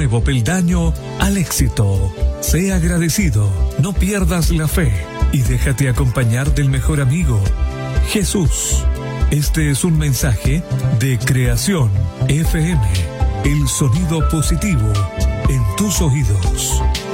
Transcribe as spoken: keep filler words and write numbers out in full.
nuevo peldaño al éxito. Sé agradecido, no pierdas la fe y déjate acompañar del mejor amigo, Jesús. Este es un mensaje de Creación F M, el sonido positivo en tus oídos.